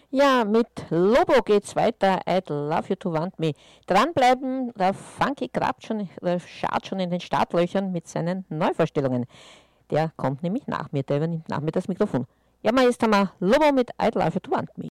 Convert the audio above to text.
Ja, mit Lobo geht's weiter. I'd love you to want me. Dranbleiben, der Funky grabt schon, schart schon in den Startlöchern mit seinen Neuvorstellungen. Der kommt nämlich nach mir, der übernimmt nach mir das Mikrofon. Ja, mal jetzt haben wir Lobo mit I'd love you to want me.